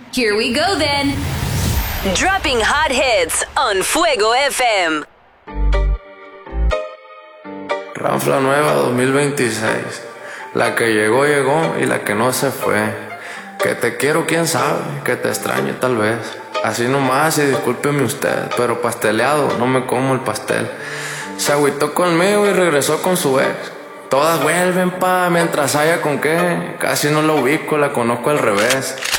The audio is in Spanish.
Here we go then. Dropping hot hits on Fuego FM. Ranfla nueva 2026. La que llegó, llegó y la que no se fue. Que te quiero, quién sabe, que te extrañe tal vez. Así nomás y discúlpeme usted, pero pasteleado, no me como el pastel. Se agüitó conmigo y regresó con su ex. Todas vuelven mientras haya con qué. Casi no la ubico, la conozco al revés.